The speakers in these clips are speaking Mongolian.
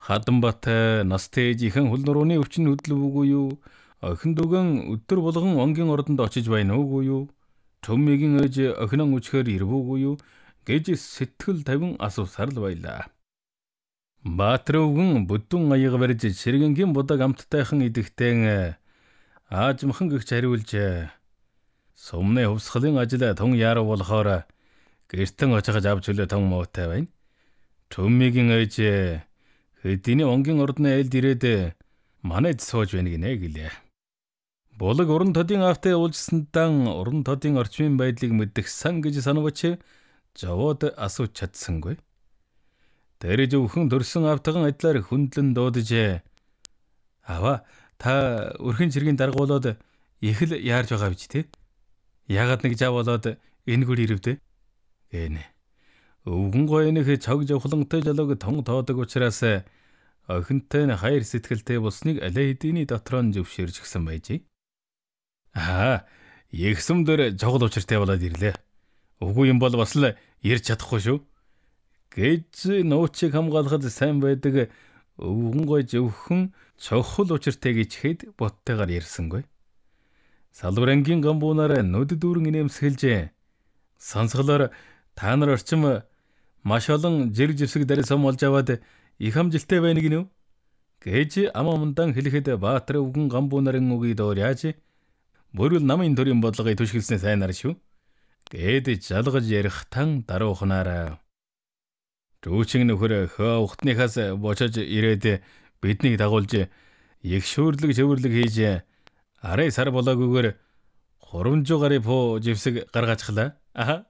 Хадамбат настай ээжийнхэн хөл нурууны өвчин хөдлөв үгүй юу? Охин дүүгэн өдөр болгон онгийн ордонд очиж байна уугүй юу? Төммигийн ээж охинон үчхээр ирв үгүй юу? Гэж сэтгэл тавин асуусаар л байлаа. Баатар өвгөн бүдүүн аяга барьж сэргэнгийн будаг амттайхан идэхтэн аажмхан гэгч хариулж сумны хувьсгалын ажил тун яарав болохоор гэртэн очиж авч үлээ тун муутай байна. Төммигийн ээж хэдийний онгийн ордны айлд ирээд манайд сууж байна гинэ гэлээ. Булаг уран тодын автаа уулжсандан уран тодын орчмын байдлыг мэдэх сан гэж санавч жавууд асууж чадсангүй. Дэрэж өвхөн төрсөн автахан адилаар хүндлэн дуудаж аваа та өрхөн цэргийн даргуулаад их л яарж байгаа биз дээ. Ягаад нэг жав болоод энэ гүр ирвдэ гэнэ. Өвгөн гоёнх чог жавхлантай жалог тон тоодог учраас охинтой нь хайр сэтгэлтэй болсныг алей хэдийний дотор нь зөвшөөрж гисэн байжээ. Ягсам дээр жогол учиртай болоод ирлээ. Үгүй юм бол бас л ирж чадахгүй шүү. Гэж нуучиг хамгаалахад сайн байдаг өвгөн гой зөвхөн цохол учиртай гэж хэд боттойгоор ярьсангүй. Салбарангийн гамбуунаар нүд дүүрэн инээмсгэлж сонсголоор та нар орчим маш олон зэрэг зэвсэг дарсан олж аваад их амжилттай байна гинөө гэж амамдан хэлэхэд Баатар өвгөн гамбуунарын үгийг дуурайж бүрэл намын төрийн бодлогыг түшгэлснээ сайнаар шүү. Гэд жалгаж ярих тан даруухнаараа. Рүүчин нөхөр хөө ухтныхаас бочож ирээд биднийг дагуулж их шүүрлэг жөвөрлөг хийж арай сар болоогүйгээр 300 гаруй пуу живсэг гаргачихлаа.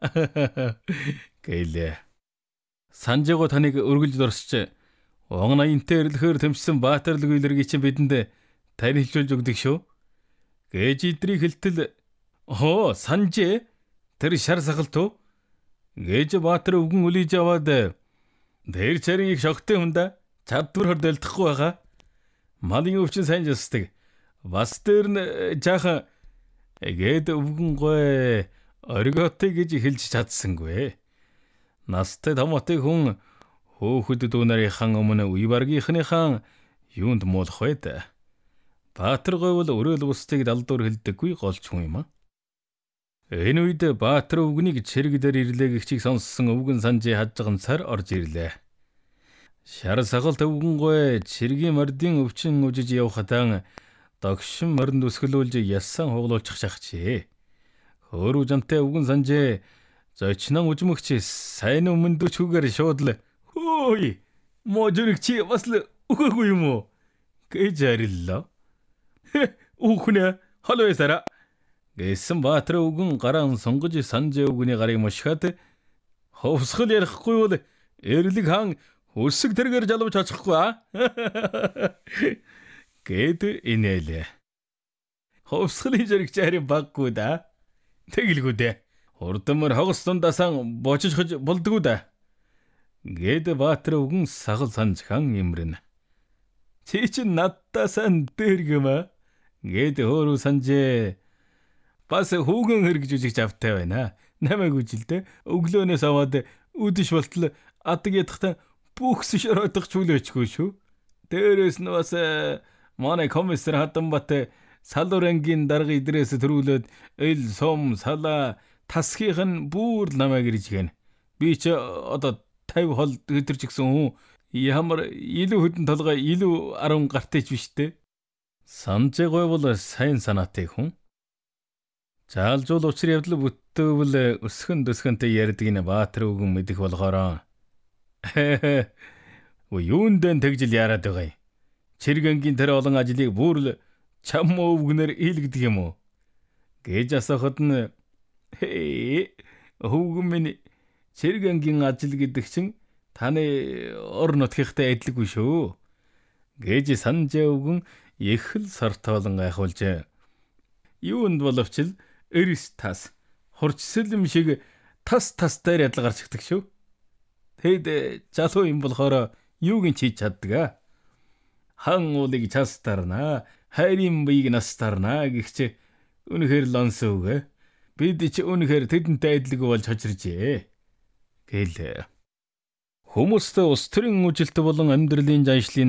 Гэлээ. Санжааго таныг өргөлж дурсч он аянтай эрлэхээр тэмцсэн Баатарлаг үйлэргийг чинь бидэнд танилцуулж өгдөг шүү. Гэж идрий хэлтэл санжээ тэр шар сахалтуу гэж Баатар өвгөн үлээж аваад дээр чарын их шогтой хүн да чадвар хордолдохгүй байгаа. Малын өвчин сайн жисдэг. Бас дээр нь жаахан гээд өвгөн гой оргиотой гэж хэлж чадсангүй. Настай томоотой хүн хөөхөд дүүнарийнхан өмнө үе баргийнхныхан юунд муулах вэ да. Баатар гой бол өрөөл бусдыг далдуур хэлдэггүй голч хүн юм. Энэ үед Баатар өвгөнийг чирэг дээр ирлээ гихчийг сонссон өвгөн санжээ хажганцаар орж ирлээ. Шар сагалт өвгөн гой чиргийн мордын өвчин үжиж явхатан догшин моринд өсгөлүүлж ясан хуглуулчих шахчээ. Хөөрүү жантай өвгөн санжээ зочнон үжмөгч сайн өмнөдөчгүйгээр шууд л хөөе можрэг чи бас л өгөөгүй юм уу гэж ариллаа. Үхнэ халуйсара гэсэн Баатар өвгөн гараан сонгож санжээ өвгөний гарыг мушхаад ховсгол ярихгүй бол эрлэг хаан өсөг тэргээр жалвч очихгүй гэд инээлээ. Ховсголын зэрэг чарийн баггүй да. Тэгэлгүй дээ. Хурдмар хогс дундасан бочиж болдгоо да. Гэд Баатар өвгөн сагал санжхан имрэн. Чи чинь надтасан дэргэм гэд хөөрүү санжээ бас хүүгэн хэрэгж үжигч автай байна. Намайг үжилдэ өглөөнөөс аваад үдэш болтол адаг ядахтаа бүхс шороодох чүлээчгүй шүү. Дээрээс нь бас манай комиссар Хадамбат салуурангийн дарга идрээс төрүүлээд эл сум салаа тасхих нь бүр намайг ирж гэн. Би ч одоо 50 хол өдөрч гисэн хүн ямар илүү хөдөн толгой илүү 10 гартайч биш дээ. Санжээ гой бол сайн санаатай хүн. Заалжуул учир явдал бүттөвл өсгөн дөсгөнтэй ярьдаг ин Баатар өвгөн мэдэх болохоор юундэн тэгжил яарад байгаа юм. Чиргэнгийн тэр олон ажлыг бүр л чам өвгөнөр хийлгдэг юм уу гэж асуухад нь өвгөн минь чиргэнгийн ажил гэдэг чинь таны ор нутгийнхтай адилгүй шүү гэж санжээ өвгөн их л сортоолон гайхуулж юунд боловч л эрс тас хурцсэлм шиг тас дээр адил гарч ирдэг шүү. Тэгэд залуу юм болохоор юуг нь хийж чаддаг хан уулыг частарна хайрын бийг настарна гихч үнэхээр лонсөөг. Бид ч үнэхээр тэдэнтэй адилгүй болж хожиржээ гэл. Хүмүүст ус төрийн үжилт болон амьдралын заншлын